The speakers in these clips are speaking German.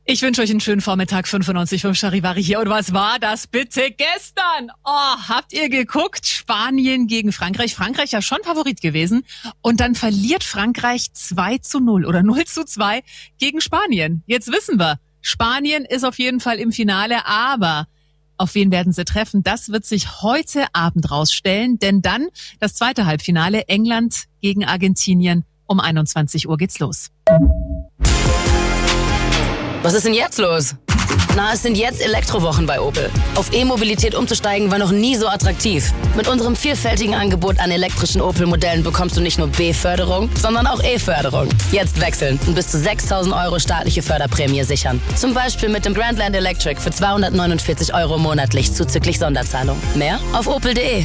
Ich wünsche euch einen schönen Vormittag, 95.5 Charivari hier. Und was war das bitte gestern? Oh, habt ihr geguckt? Spanien gegen Frankreich. Frankreich ja schon Favorit gewesen. Und dann verliert Frankreich 2-0 oder 0-2 gegen Spanien. Jetzt wissen wir, Spanien ist auf jeden Fall im Finale, aber auf wen werden sie treffen? Das wird sich heute Abend rausstellen, denn dann das zweite Halbfinale, England gegen Argentinien. Um 21 Uhr geht's los. Was ist denn jetzt los? Na, es sind jetzt Elektrowochen bei Opel. Auf E-Mobilität umzusteigen war noch nie so attraktiv. Mit unserem vielfältigen Angebot an elektrischen Opel-Modellen bekommst du nicht nur B-Förderung, sondern auch E-Förderung. Jetzt wechseln und bis zu 6.000 € staatliche Förderprämie sichern. Zum Beispiel mit dem Grandland Electric für 249 € monatlich zuzüglich Sonderzahlung. Mehr auf opel.de.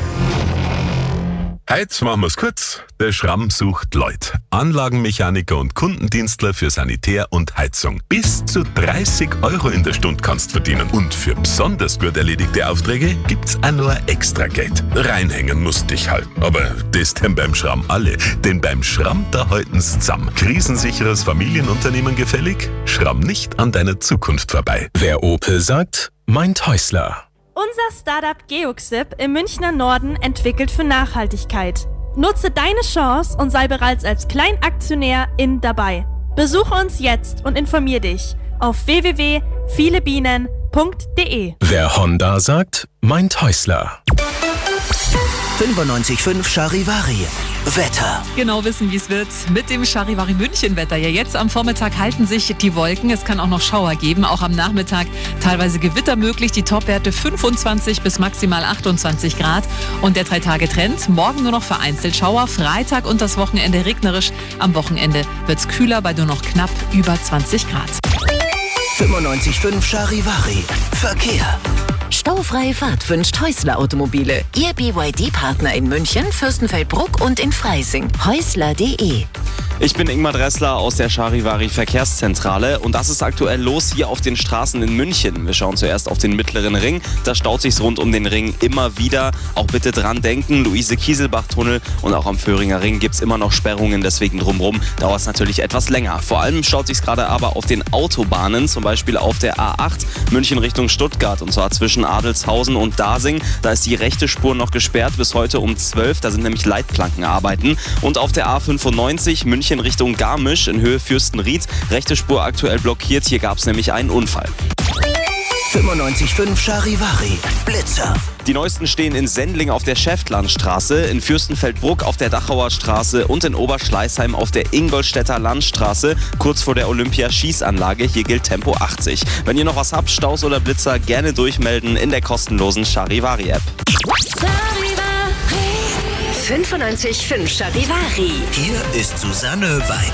Heute machen wir's kurz. Der Schramm sucht Leute. Anlagenmechaniker und Kundendienstler für Sanitär und Heizung. Bis zu 30 € in der Stunde kannst verdienen. Und für besonders gut erledigte Aufträge gibt's auch noch extra Geld. Reinhängen musst dich halt. Aber das denn beim Schramm alle. Denn beim Schramm, da halten's zusammen. Krisensicheres Familienunternehmen gefällig? Schramm nicht an deiner Zukunft vorbei. Wer Opel sagt, meint Häusler. Unser Startup Geoxip im Münchner Norden entwickelt für Nachhaltigkeit. Nutze deine Chance und sei bereits als Kleinaktionär dabei. Besuche uns jetzt und informier dich auf www.vielebienen.de. Wer Honda sagt, meint Häusler. 95.5 Charivari. Wetter. Genau wissen, wie es wird mit dem Charivari München Wetter. Ja, jetzt am Vormittag halten sich die Wolken. Es kann auch noch Schauer geben. Auch am Nachmittag teilweise Gewitter möglich. Die Topwerte 25 bis maximal 28 Grad. Und der 3-Tage-Trend. Morgen nur noch vereinzelt Schauer. Freitag und das Wochenende regnerisch. Am Wochenende wird's kühler bei nur noch knapp über 20 Grad. 95.5 Charivari. Verkehr. Staufreie Fahrt wünscht Häusler Automobile. Ihr BYD-Partner in München, Fürstenfeldbruck und in Freising. Häusler.de. Ich bin Ingmar Dressler aus der Charivari Verkehrszentrale und das ist aktuell los hier auf den Straßen in München. Wir schauen zuerst auf den mittleren Ring. Da staut sich's rund um den Ring immer wieder. Auch bitte dran denken, Luise-Kieselbach-Tunnel und auch am Föhringer Ring gibt's immer noch Sperrungen. Deswegen drumherum dauert es natürlich etwas länger. Vor allem staut sich's gerade aber auf den Autobahnen, zum Beispiel auf der A8 München Richtung Stuttgart und zwar zwischen Adelshausen und Dasing. Da ist die rechte Spur noch gesperrt bis heute um 12. Da sind nämlich Leitplankenarbeiten. Und auf der A95 München Richtung Garmisch in Höhe Fürstenried. Rechte Spur aktuell blockiert. Hier gab es nämlich einen Unfall. 95.5 Charivari. Blitzer. Die neuesten stehen in Sendling auf der Schäftlarnstraße, in Fürstenfeldbruck auf der Dachauer Straße und in Oberschleißheim auf der Ingolstädter Landstraße, kurz vor der Olympia-Schießanlage. Hier gilt Tempo 80. Wenn ihr noch was habt, Staus oder Blitzer, gerne durchmelden in der kostenlosen Charivari-App. 95.5 Charivari. Hier ist Susanne Weid.